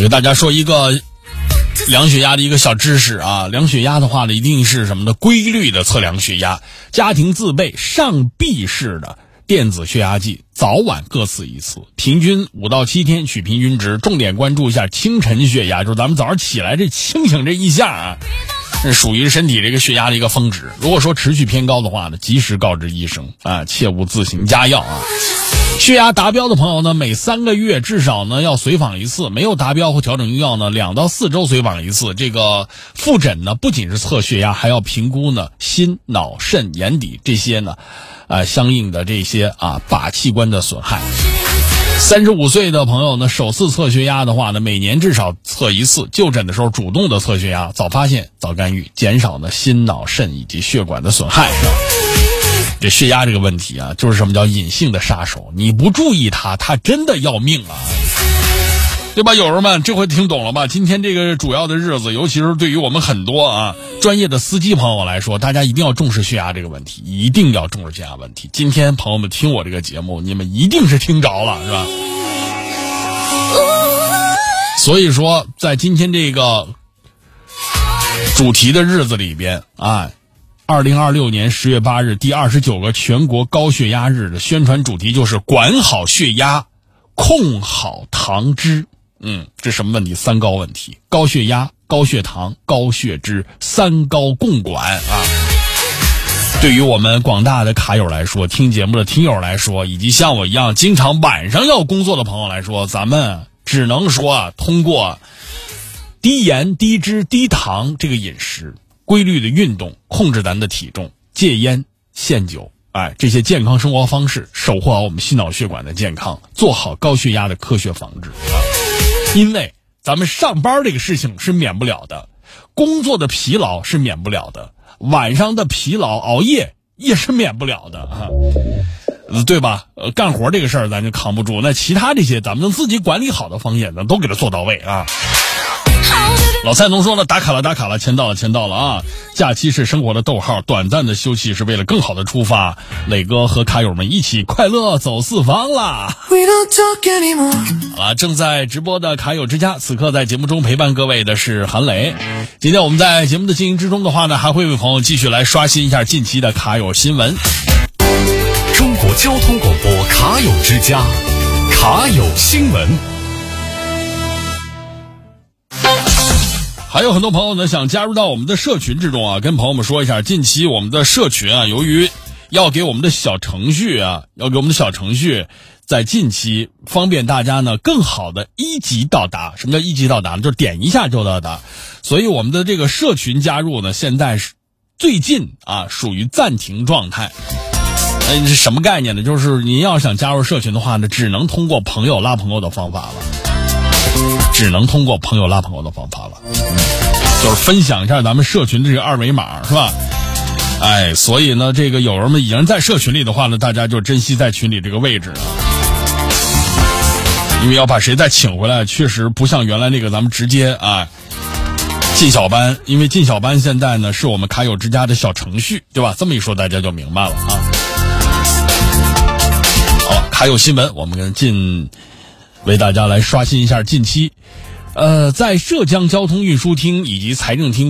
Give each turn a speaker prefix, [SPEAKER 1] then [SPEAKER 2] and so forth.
[SPEAKER 1] 给大家说一个量血压的一个小知识啊。量血压的话呢，一定是什么呢？规律的测量血压，家庭自备上臂式的电子血压计，早晚各次一次，平均5到7天取平均值，重点关注一下清晨血压，就是咱们早上起来这清醒这一下啊，这属于身体这个血压的一个峰值。如果说持续偏高的话呢，及时告知医生啊，切勿自行加药啊。血压达标的朋友呢，每3个月至少呢要随访一次，没有达标或调整用药呢，2到4周随访一次。这个复诊呢，不仅是测血压，还要评估呢心、脑、肾、眼底这些呢，相应的这些靶器官的损害。35岁的朋友呢，首次测血压的话呢，每年至少测一次。就诊的时候主动的测血压，早发现早干预，减少呢心、脑、肾以及血管的损害。这血压这个问题啊，就是什么叫隐性的杀手，你不注意它真的要命啊，对吧？友人们，这回听懂了吧？今天这个主要的日子，尤其是对于我们很多专业的司机朋友来说，大家一定要重视血压这个问题，一定要重视血压问题。今天朋友们听我这个节目，你们一定是听着了，是吧？所以说，在今天这个主题的日子里边2026年10月8日第29个全国高血压日的宣传主题就是管好血压，控好糖脂。这什么问题？3高问题：高血压、高血糖、高血脂，3高共管啊。对于我们广大的卡友来说，听节目的听友来说，以及像我一样经常晚上要工作的朋友来说，咱们只能说通过低盐、低脂、低糖这个饮食，规律的运动，控制咱的体重，戒烟限酒，这些健康生活方式，守护好我们心脑血管的健康，做好高血压的科学防治。因为咱们上班这个事情是免不了的，工作的疲劳是免不了的，晚上的疲劳熬夜也是免不了的对吧？干活这个事儿咱就扛不住，那其他这些咱们能自己管理好的方面，咱都给它做到位啊。老蔡农说了，打卡了，签到了啊！假期是生活的逗号，短暂的休息是为了更好的出发。磊哥和卡友们一起快乐走四方啦！好了，正在直播的卡友之家，此刻在节目中陪伴各位的是韩磊。今天我们在节目的进行之中的话呢，还会为朋友继续来刷新一下近期的卡友新闻。
[SPEAKER 2] 中国交通广播卡友之家，卡友新闻。
[SPEAKER 1] 还有很多朋友呢想加入到我们的社群之中跟朋友们说一下，近期我们的社群由于要给我们的小程序在近期方便大家呢更好的1级到达。什么叫1级到达呢？就是点一下就到达。所以我们的这个社群加入呢，现在是最近属于暂停状态。是什么概念呢？就是您要想加入社群的话呢，只能通过朋友拉朋友的方法了。就是分享一下咱们社群的这个2维码，是吧？所以呢，这个友人们已经在社群里的话呢，大家就珍惜在群里这个位置，因为要把谁再请回来，确实不像原来那个咱们直接进小班，因为进小班现在呢是我们卡友之家的小程序，对吧？这么一说大家就明白了好了，卡友新闻，我们为大家来刷新一下近期在浙江交通运输厅以及财政厅